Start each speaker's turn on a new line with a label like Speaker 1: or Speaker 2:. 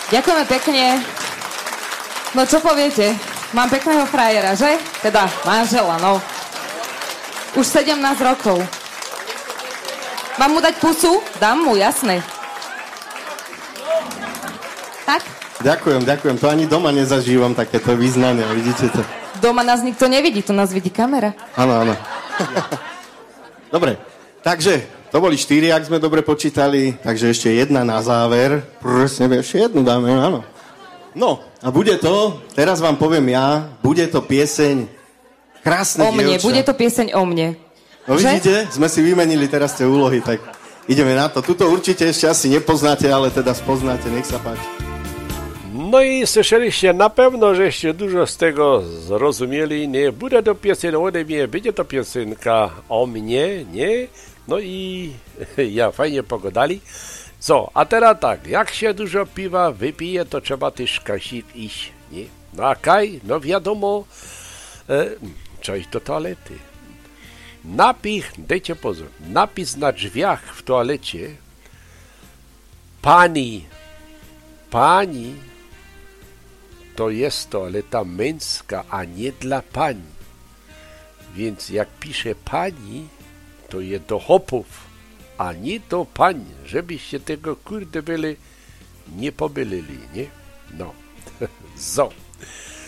Speaker 1: Ďakujeme pekne. No čo poviete? Mám pekného frajera, že? Teda manžela, no. Už 17 rokov. Mám mu dať pusu? Dám mu, jasné. Tak?
Speaker 2: Ďakujem. To ani doma nezažívam takéto význania, vidíte to?
Speaker 1: Doma nás nikto nevidí, tu nás vidí kamera.
Speaker 2: Áno. Dobre, takže to boli 4, ak sme dobre počítali, takže ešte jedna na záver. Presne, ešte jednu dáme, áno. No, a bude to, teraz vám poviem ja, bude to pieseň Krásne
Speaker 1: o mne,
Speaker 2: dievča.
Speaker 1: bude to pieseň o mne.
Speaker 2: No vidíte, sme si vymenili teraz tie úlohy, tak ideme na to. Tuto určite ešte asi nepoznáte, ale teda spoznáte, nech sa páči.
Speaker 3: No i słyszeliście na pewno, żeście dużo z tego zrozumieli. Nie bude to piosenka ode mnie, będzie to piosenka o mnie, nie? No i ja fajnie pogadali. Co, a teraz tak, jak się dużo piwa wypije, to trzeba też kasik iść, nie? No a kaj, no wiadomo, trzeba iść do toalety. Dajcie pozor, napis na drzwiach w toalecie, pani, to jest toaleta męska, a nie dla pani. Więc jak pisze pani, to je do hopów, a nie do pań, żebyście tego kurde byli nie pomylili, nie? No, zo.